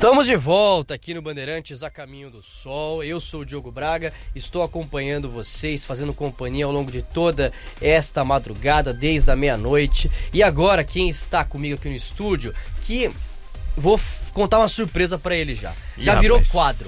Estamos de volta aqui no Bandeirantes a Caminho do Sol. Eu sou o Diogo Braga, estou acompanhando vocês, fazendo companhia ao longo de toda esta madrugada, desde a meia-noite. E agora quem está comigo aqui no estúdio, que vou contar uma surpresa para ele já. Já virou quadro.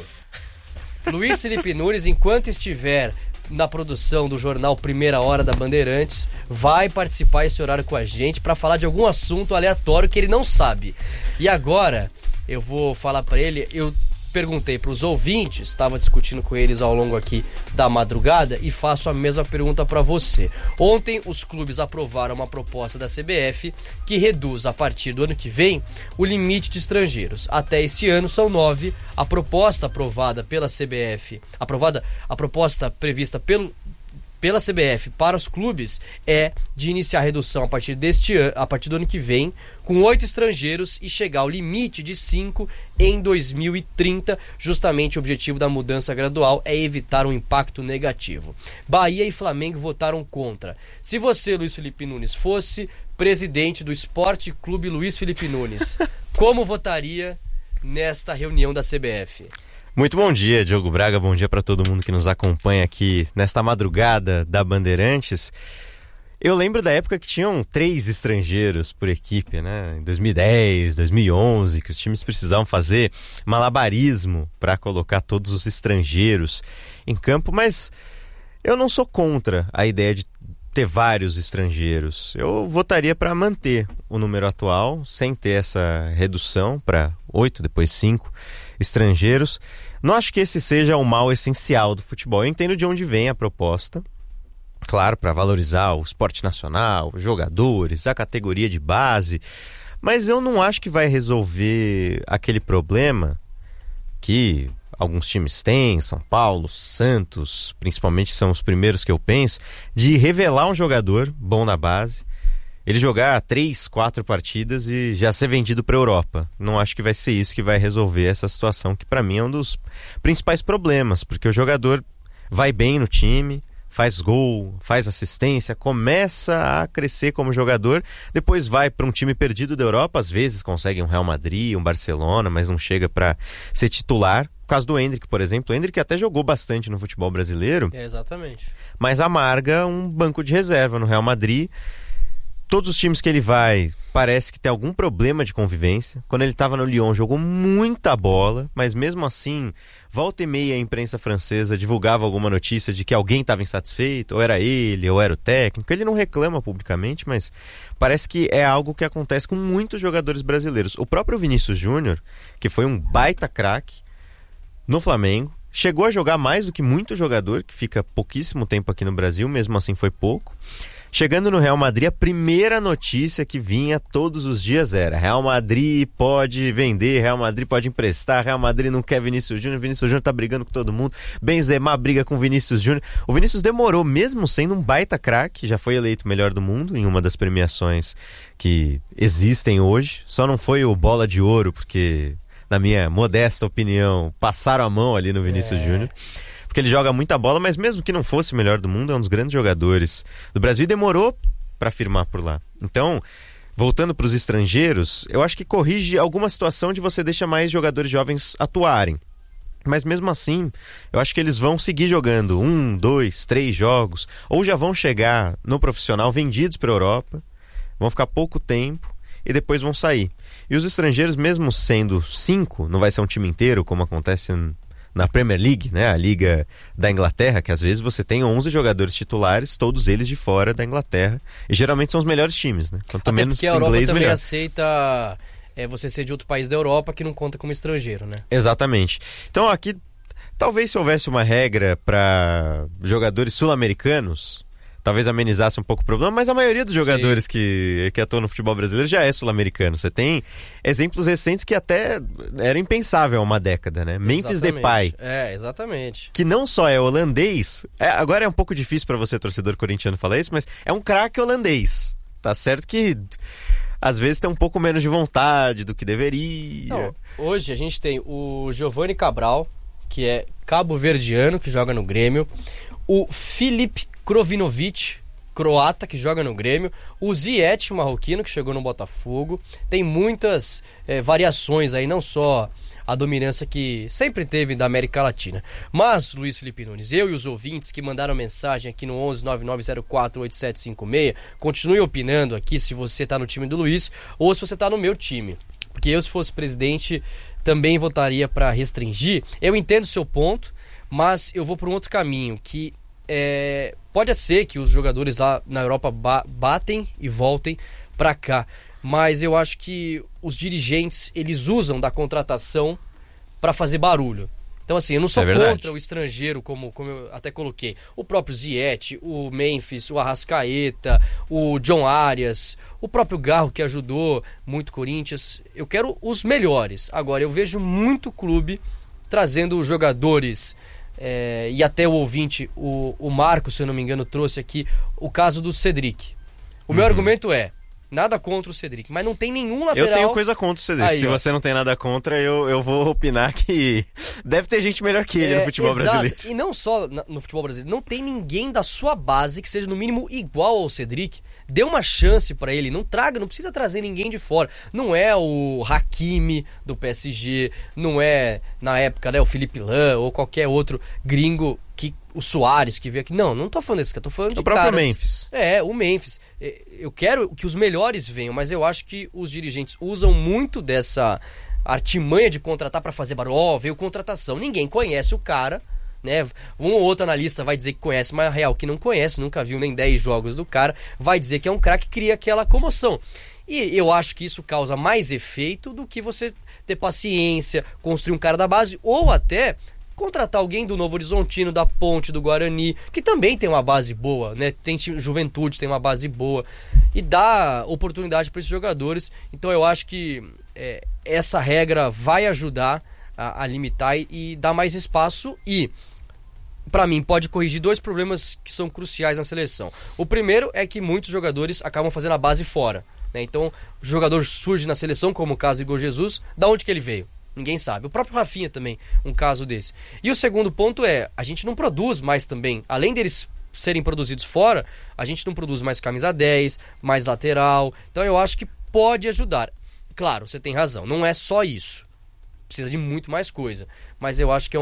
Luiz Felipe Nunes, enquanto estiver na produção do jornal Primeira Hora da Bandeirantes, vai participar esse horário com a gente para falar de algum assunto aleatório que ele não sabe. E agora eu vou falar para ele, eu perguntei para os ouvintes, estava discutindo com eles ao longo aqui da madrugada e faço a mesma pergunta para você. Ontem os clubes aprovaram uma proposta da CBF que reduz a partir do ano que vem o limite de estrangeiros. Até esse ano são 9. A proposta aprovada pela CBF, a proposta prevista pela CBF para os clubes é de iniciar a redução a partir do ano que vem, com 8 estrangeiros e chegar ao limite de 5 em 2030. Justamente o objetivo da mudança gradual é evitar um impacto negativo. Bahia e Flamengo votaram contra. Se você, Luiz Felipe Nunes, fosse presidente do Esporte Clube Luiz Felipe Nunes, como votaria nesta reunião da CBF? Muito bom dia, Diogo Braga, bom dia para todo mundo que nos acompanha aqui nesta madrugada da Bandeirantes. Eu lembro da época que tinham 3 estrangeiros por equipe, né? Em 2010, 2011, que os times precisavam fazer malabarismo para colocar todos os estrangeiros em campo, mas eu não sou contra a ideia de ter vários estrangeiros. Eu votaria para manter o número atual, sem ter essa redução para 8, depois 5 estrangeiros. Não acho que esse seja o mal essencial do futebol. Eu entendo de onde vem a proposta. Claro, para valorizar o esporte nacional, os jogadores, a categoria de base. Mas eu não acho que vai resolver aquele problema que alguns times têm, São Paulo, Santos, principalmente são os primeiros que eu penso, de revelar um jogador bom na base, ele jogar 3, 4 partidas e já ser vendido para a Europa. Não acho que vai ser isso que vai resolver essa situação, que para mim é um dos principais problemas, porque o jogador vai bem no time, faz gol, faz assistência, começa a crescer como jogador, depois vai para um time perdido da Europa, às vezes consegue um Real Madrid, um Barcelona, mas não chega para ser titular. No caso do Endrick, por exemplo, o Endrick até jogou bastante no futebol brasileiro, exatamente, mas amarga um banco de reserva no Real Madrid. Todos os times que ele vai, parece que tem algum problema de convivência. Quando ele estava no Lyon, jogou muita bola, mas mesmo assim, volta e meia a imprensa francesa divulgava alguma notícia de que alguém estava insatisfeito, ou era ele, ou era o técnico. Ele não reclama publicamente, mas parece que é algo que acontece com muitos jogadores brasileiros. O próprio Vinícius Júnior, que foi um baita craque no Flamengo, chegou a jogar mais do que muito jogador, que fica pouquíssimo tempo aqui no Brasil, mesmo assim foi pouco. Chegando no Real Madrid, a primeira notícia que vinha todos os dias era: Real Madrid pode vender, Real Madrid pode emprestar, Real Madrid não quer Vinícius Júnior tá brigando com todo mundo, Benzema briga com Vinícius Júnior. O Vinícius demorou, mesmo sendo um baita craque, já foi eleito melhor do mundo em uma das premiações que existem hoje, só não foi o Bola de Ouro, porque, na minha modesta opinião, passaram a mão ali no Vinícius Júnior. Porque ele joga muita bola, mas mesmo que não fosse o melhor do mundo, é um dos grandes jogadores do Brasil e demorou para firmar por lá. Então, voltando para os estrangeiros, eu acho que corrige alguma situação de você deixar mais jogadores jovens atuarem. Mas mesmo assim, eu acho que eles vão seguir jogando 1, 2, 3 jogos, ou já vão chegar no profissional vendidos para a Europa, vão ficar pouco tempo e depois vão sair. E os estrangeiros, mesmo sendo 5, não vai ser um time inteiro, como acontece na Premier League, né? A Liga da Inglaterra, que às vezes você tem 11 jogadores titulares, todos eles de fora da Inglaterra, e geralmente são os melhores times, né? Quanto até menos porque a Europa inglês, também melhor. Aceita você ser de outro país da Europa que não conta como estrangeiro, né? Exatamente. Então aqui, talvez se houvesse uma regra para jogadores sul-americanos, talvez amenizasse um pouco o problema, mas a maioria dos jogadores que atuam no futebol brasileiro já é sul-americano. Você tem exemplos recentes que até era impensável há uma década, né? Memphis Depay. Exatamente. Que não só é holandês, agora é um pouco difícil para você, torcedor corintiano, falar isso, mas é um craque holandês. Tá certo que às vezes tem um pouco menos de vontade do que deveria. Não, hoje a gente tem o Giovanni Cabral, que é cabo-verdiano, que joga no Grêmio, o Filip Krovinovic, croata, que joga no Grêmio, o Ziyech, marroquino, que chegou no Botafogo. Tem muitas variações aí, não só a dominância que sempre teve da América Latina. Mas, Luiz Felipe Nunes, eu e os ouvintes que mandaram mensagem aqui no 1199048756, continue opinando aqui se você está no time do Luiz ou se você está no meu time. Porque eu, se fosse presidente, também votaria para restringir. Eu entendo o seu ponto, mas eu vou por um outro caminho, que pode ser que os jogadores lá na Europa batem e voltem para cá, mas eu acho que os dirigentes, eles usam da contratação para fazer barulho. Então, assim, eu não sou contra o estrangeiro, como eu até coloquei. O próprio Ziyech, o Memphis, o Arrascaeta, o John Arias, o próprio Garro, que ajudou muito o Corinthians. Eu quero os melhores. Agora, eu vejo muito clube trazendo jogadores, e até o ouvinte, o Marco, se eu não me engano, trouxe aqui o caso do Cedric. O meu argumento é: nada contra o Cedric, mas não tem nenhum lateral... Eu tenho coisa contra o Cedric. Aí, se você não tem nada contra, eu vou opinar que deve ter gente melhor que ele no futebol brasileiro. E não só no futebol brasileiro. Não tem ninguém da sua base que seja no mínimo igual ao Cedric. Dê uma chance pra ele. Não precisa trazer ninguém de fora. Não é o Hakimi do PSG, não é, na época, né, o Felipe Lan ou qualquer outro gringo, o Soares que veio aqui. Não tô falando desse cara, tô falando de próprio caras... Memphis. O Memphis. Eu quero que os melhores venham, mas eu acho que os dirigentes usam muito dessa artimanha de contratar pra fazer barulho. Veio contratação. Ninguém conhece o cara, né? Um ou outro analista vai dizer que conhece, mas real que não conhece, nunca viu nem 10 jogos do cara, vai dizer que é um craque, cria aquela comoção. E eu acho que isso causa mais efeito do que você ter paciência, construir um cara da base, ou até contratar alguém do Novo Horizontino, da Ponte, do Guarani, que também tem uma base boa, né? Tem Juventude, tem uma base boa, e dá oportunidade para esses jogadores. Então eu acho que essa regra vai ajudar a limitar e dar mais espaço, e para mim pode corrigir 2 problemas que são cruciais na seleção. O primeiro é que muitos jogadores acabam fazendo a base fora, né? Então o jogador surge na seleção, como o caso do Igor Jesus. Da onde que ele veio? Ninguém sabe. O próprio Rafinha também, um caso desse. E o segundo ponto é, a gente não produz mais também, além deles serem produzidos fora, a gente não produz mais camisa 10, mais lateral. Então eu acho que pode ajudar. Claro, você tem razão, não é só isso. Precisa de muito mais coisa. Mas eu acho que é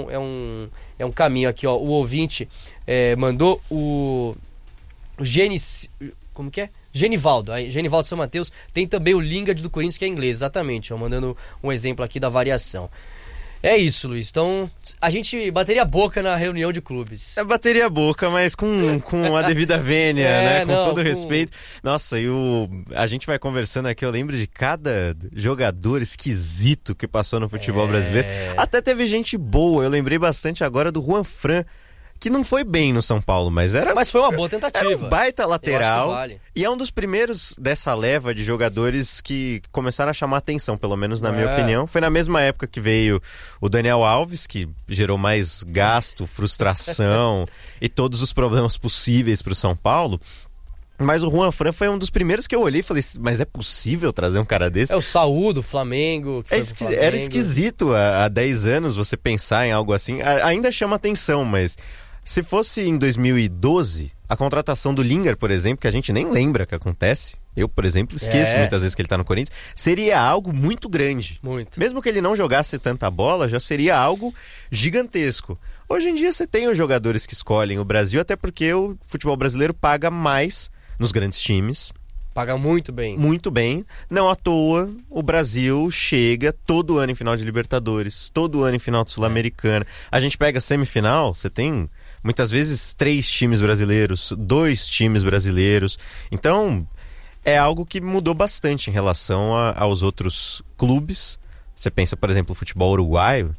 um caminho aqui, ó. O ouvinte mandou o como que é? Genivaldo São Mateus. Tem também o Lingard do Corinthians, que é inglês, exatamente, ó, mandando um exemplo aqui da variação. É isso, Luiz. Então, a gente bateria a boca na reunião de clubes. Bateria a boca, mas com a devida vênia, né? Com todo respeito. Nossa, a gente vai conversando aqui, eu lembro de cada jogador esquisito que passou no futebol brasileiro. Até teve gente boa, eu lembrei bastante agora do Juan Fran, que não foi bem no São Paulo, mas foi uma boa tentativa. Era um baita lateral. Vale. E é um dos primeiros dessa leva de jogadores que começaram a chamar atenção, pelo menos na minha opinião. Foi na mesma época que veio o Daniel Alves, que gerou mais gasto, frustração e todos os problemas possíveis para o São Paulo. Mas o Juan Fran foi um dos primeiros que eu olhei e falei, mas é possível trazer um cara desse? O Saúl do Flamengo. Era esquisito há 10 anos você pensar em algo assim. Ainda chama atenção, mas se fosse em 2012, a contratação do Lingard, por exemplo, que a gente nem lembra que acontece, eu, por exemplo, esqueço muitas vezes que ele tá no Corinthians, seria algo muito grande. Muito. Mesmo que ele não jogasse tanta bola, já seria algo gigantesco. Hoje em dia você tem os jogadores que escolhem o Brasil, até porque o futebol brasileiro paga mais nos grandes times. Paga muito bem. Muito bem. Não à toa, o Brasil chega todo ano em final de Libertadores, todo ano em final de Sul-Americana. A gente pega a semifinal, você tem muitas vezes 3 times brasileiros, 2 times brasileiros. Então, é algo que mudou bastante em relação aos outros clubes. Você pensa, por exemplo, o futebol uruguaio.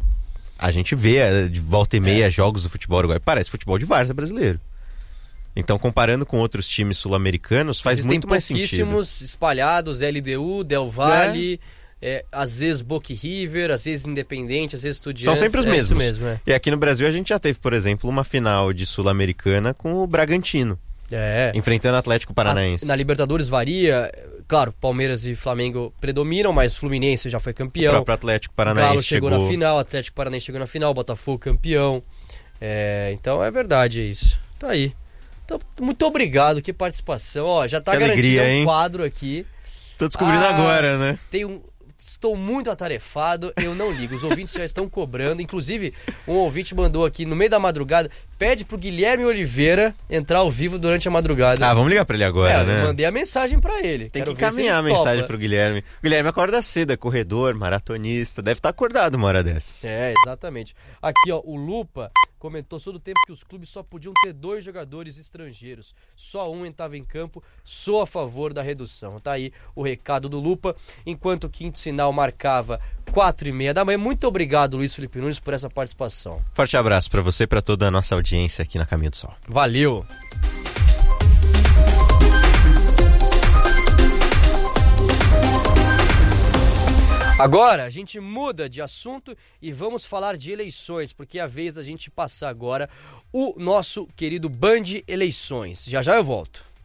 A gente vê de volta e meia jogos do futebol uruguaio. Parece futebol de várzea brasileiro. Então, comparando com outros times sul-americanos, faz muito mais sentido. Existem pouquíssimos espalhados, LDU, Del Valle, às vezes Boca River, às vezes Independente, às vezes Estudiantes. São sempre os mesmos. Isso mesmo, E aqui no Brasil a gente já teve, por exemplo, uma final de Sul-Americana com o Bragantino. Enfrentando o Atlético Paranaense. Na Libertadores varia, claro, Palmeiras e Flamengo predominam, mas o Fluminense já foi campeão. O próprio Atlético Paranaense Galo chegou na final, Atlético Paranaense chegou na final, Botafogo campeão. Então é verdade, é isso. Tá aí. Então, muito obrigado, que participação. Ó, já tá garantido um quadro aqui. Tô descobrindo agora, né? estou muito atarefado, eu não ligo. Os ouvintes já estão cobrando. Inclusive, um ouvinte mandou aqui no meio da madrugada, pede pro Guilherme Oliveira entrar ao vivo durante a madrugada. Ah, vamos ligar pra ele agora, né? Eu mandei a mensagem pra ele. Tem que encaminhar a mensagem pro Guilherme. O Guilherme acorda cedo, é corredor, maratonista, deve estar acordado uma hora dessas. É, exatamente. Aqui, ó, o Lupa comentou sobre o tempo que os clubes só podiam ter 2 jogadores estrangeiros. Só um estava em campo. Sou a favor da redução. Tá aí o recado do Lupa. Enquanto o quinto sinal marcava 4h30 da manhã. Muito obrigado, Luiz Felipe Nunes, por essa participação. Forte abraço pra você e pra toda a nossa audiência aqui na Caminho do Sol. Valeu! Agora a gente muda de assunto e vamos falar de eleições, porque é a vez da gente passar agora o nosso querido Band Eleições. Já já eu volto.